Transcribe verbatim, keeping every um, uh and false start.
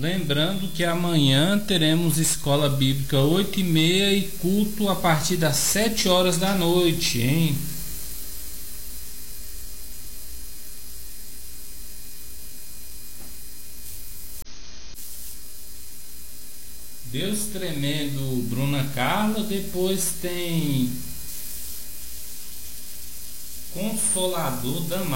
Lembrando que amanhã teremos escola bíblica oito e meia e culto a partir das sete horas da noite, hein? Deus Tremendo, Bruna Carla. Depois tem Consolador Damásio.